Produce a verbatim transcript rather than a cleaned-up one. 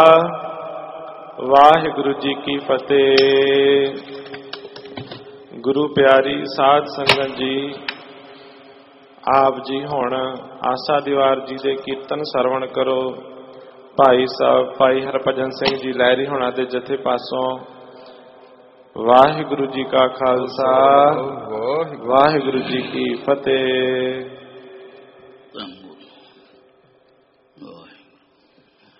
ਵਾਹਿਗੁਰੂ ਜੀ ਕੀ ਫਤਿਹ। ਗੁਰੂ ਪਿਆਰੀ ਸਾਧ ਸੰਗਤ ਜੀ, ਆਪ ਜੀ ਹੁਣ ਆਸਾ ਦੀਵਾਰ ਜੀ ਦੇ ਕੀਰਤਨ ਸਰਵਣ ਕਰੋ। ਭਾਈ ਸਾਹਿਬ ਭਾਈ ਹਰਭਜਨ ਸਿੰਘ ਜੀ ਲਹਿਰੀ ਹੋਣਾ ਦੇ ਜਥੇ ਪਾਸੋਂ ਵਾਹਿਗੁਰੂ ਜੀ ਕਾ ਖਾਲਸਾ, ਵਾਹਿਗੁਰੂ ਜੀ ਕੀ ਫਤਿਹ।